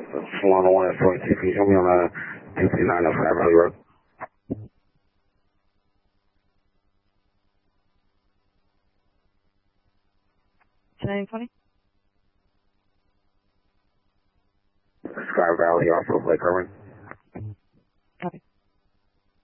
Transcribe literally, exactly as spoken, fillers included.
Solana one S twenty-two, can you show me on uh, two two nine oh Fire Valley Road? ten twenty? Sky Valley off of Lake Irwin.